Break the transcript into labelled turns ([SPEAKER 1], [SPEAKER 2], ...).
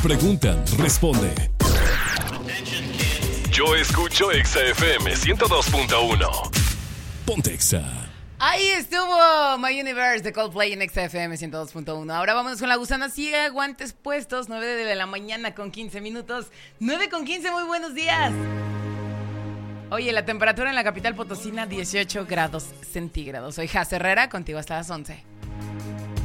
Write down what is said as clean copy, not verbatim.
[SPEAKER 1] Preguntan, responde. Yo escucho Exa FM 102.1. Ponte Exa.
[SPEAKER 2] Ahí estuvo My Universe de Coldplay en Exa FM 102.1. Ahora vámonos con la gusana ciega, guantes puestos, 9 de la mañana con 15 minutos. 9 con 15, muy buenos días. Oye, la temperatura en la capital potosina, 18 grados centígrados. Soy Jaz Herrera, contigo hasta las 11.